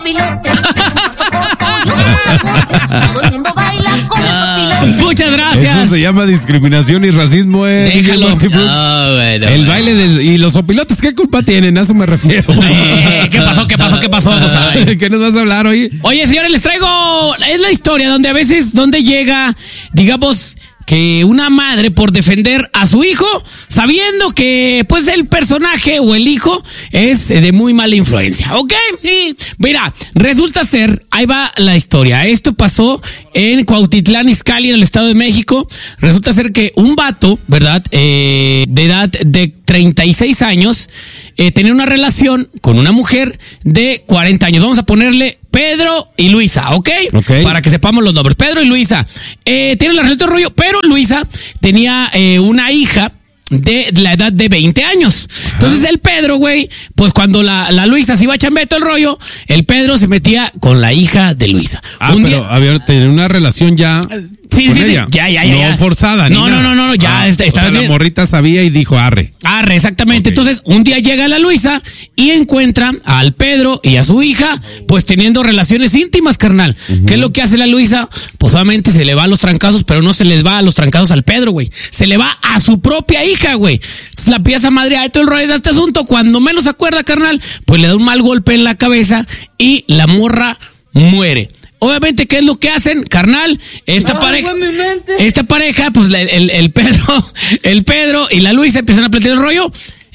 sopilotes. Todo el mundo baila con los sopilotes. Muchas gracias. Eso se llama discriminación y racismo, Déjalo. El baile y los sopilotes, ¿qué culpa tienen? A eso me refiero. ¿Qué pasó? Pues, ¿Qué nos vas a hablar hoy? Oye, señores, les traigo, es la historia donde a veces, donde llega, digamos, que una madre por defender a su hijo, sabiendo que pues el personaje o el hijo es de muy mala influencia, ¿ok? Sí. Mira, resulta ser, ahí va la historia. Esto pasó en Cuautitlán Izcalli, en el Estado de México. Resulta ser que un vato, ¿verdad? De edad de 36 años, tenía una relación con una mujer de 40 años. Vamos a ponerle Pedro y Luisa, ¿ok? Para que sepamos los nombres. Pedro y Luisa. Tienen la relación de rollo, pero Luisa tenía una hija de la edad de 20 años. Entonces el Pedro, güey, pues cuando la Luisa se iba a chambear todo el rollo, el Pedro se metía con la hija de Luisa. Había tenido una relación ya. Sí, ya. No forzada, No, ya o sea, la morrita sabía y dijo arre, exactamente. Okay. Entonces, un día llega la Luisa y encuentra al Pedro y a su hija, pues teniendo relaciones íntimas, carnal. Uh-huh. ¿Qué es lo que hace la Luisa? Pues obviamente se le va a los trancazos, pero no se les va a los trancazos al Pedro, güey. Se le va a su propia hija, güey. La empieza a madrear todo el rollo de este asunto. Cuando menos se acuerda, carnal, pues le da un mal golpe en la cabeza y la morra muere. Obviamente, ¿qué es lo que hacen, carnal? Esta pareja, pues el Pedro y la Luisa empiezan a plantear el rollo.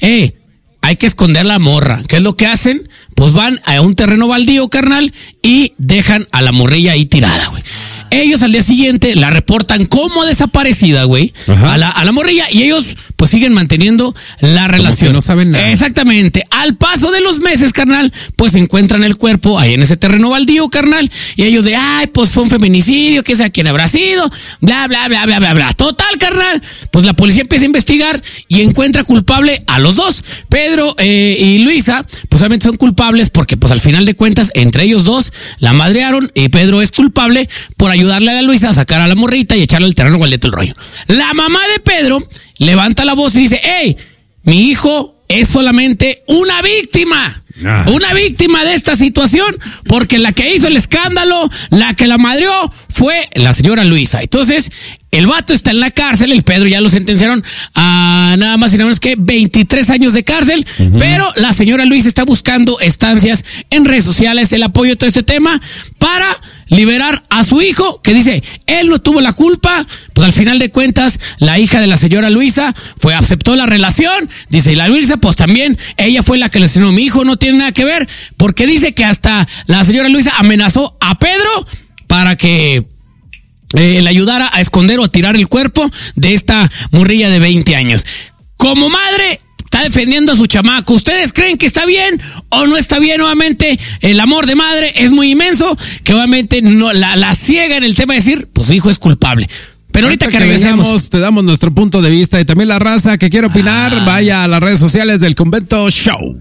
Hay que esconder la morra. ¿Qué es lo que hacen? Pues van a un terreno baldío, carnal, y dejan a la morrilla ahí tirada, güey. Ellos al día siguiente la reportan como desaparecida, güey, a la morrilla, y ellos pues siguen manteniendo la relación. Como que no saben nada. Exactamente. Al paso de los meses, carnal, pues encuentran el cuerpo ahí en ese terreno baldío, carnal, y ellos de, pues fue un feminicidio, que sea quién habrá sido, bla, bla, bla, bla, bla, bla. Total, carnal, pues la policía empieza a investigar y encuentra culpable a los dos. Pedro y Luisa, pues obviamente son culpables porque pues al final de cuentas, entre ellos dos, la madrearon y Pedro es culpable por ayudarle a la Luisa a sacar a la morrita y echarle al terreno baldío el rollo. La mamá de Pedro levanta la voz y dice, mi hijo es solamente una víctima. Una víctima de esta situación, porque la que hizo el escándalo, la que la madreó, fue la señora Luisa. Entonces, el vato está en la cárcel, el Pedro ya lo sentenciaron a nada más y nada menos que 23 años de cárcel, pero la señora Luisa está buscando estancias en redes sociales, el apoyo de todo este tema, para liberar a su hijo, que dice, él no tuvo la culpa, pues al final de cuentas, la hija de la señora Luisa aceptó la relación, dice, y la Luisa, pues también, ella fue la que le enseñó, mi hijo no tiene nada que ver, porque dice que hasta la señora Luisa amenazó a Pedro para que le ayudara a esconder o a tirar el cuerpo de esta morrilla de 20 años. Como madre, está defendiendo a su chamaco. ¿Ustedes creen que está bien o no está bien? Nuevamente, el amor de madre es muy inmenso, que obviamente no la ciega en el tema de decir, pues su hijo es culpable. Pero ahorita que regresemos, te damos nuestro punto de vista, y también la raza que quiere opinar, vaya a las redes sociales del Convento Show.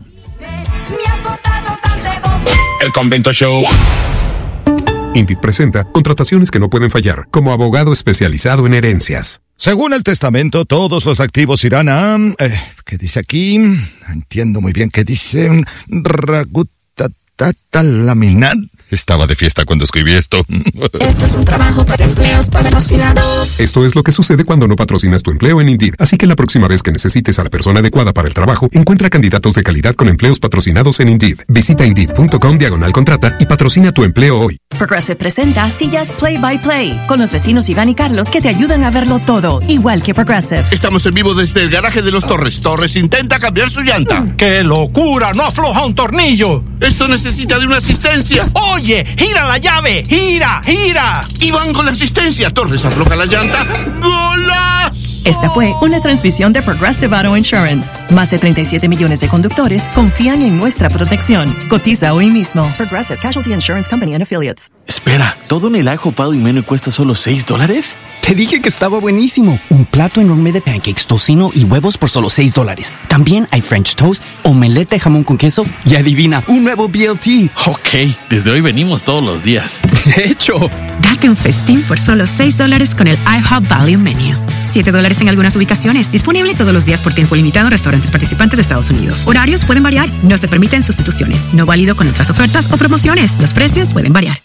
El Convento Show. INDIT presenta contrataciones que no pueden fallar, como abogado especializado en herencias. Según el testamento, todos los activos irán a... ¿qué dice aquí? Entiendo muy bien qué dice. Ragutatatalaminat. Estaba de fiesta cuando escribí esto. Esto es un trabajo para empleos patrocinados. Esto es lo que sucede cuando no patrocinas tu empleo en Indeed. Así que la próxima vez que necesites a la persona adecuada para el trabajo, encuentra candidatos de calidad con empleos patrocinados en Indeed. Visita Indeed.com/contrata y patrocina tu empleo hoy. Progressive presenta Sillas Play by Play, con los vecinos Iván y Carlos que te ayudan a verlo todo, igual que Progressive. Estamos en vivo desde el garaje de los Torres. Torres intenta cambiar su llanta. ¡Qué locura! ¡No afloja un tornillo! Esto necesita de una asistencia. ¡Oye! ¡Gira la llave! ¡Gira! Y van con la asistencia. Torres afloja la llanta. ¡Golazo! Esta fue una transmisión de Progressive Auto Insurance. Más de 37 millones de conductores confían en nuestra protección. Cotiza hoy mismo. Progressive Casualty Insurance Company and Affiliates. Espera, ¿todo en el ajo pado y menú cuesta solo $6? Te dije que estaba buenísimo. Un plato enorme de pancakes, tocino y huevos por solo $6. También hay French toast, omelette de jamón con queso y adivina, un nuevo BLT. Ok, desde hoy venimos todos los días. De hecho, date un festín por solo $6 con el IHOP Value Menu. $7 en algunas ubicaciones. Disponible todos los días por tiempo limitado en restaurantes participantes de Estados Unidos. Horarios pueden variar. No se permiten sustituciones. No válido con otras ofertas o promociones. Los precios pueden variar.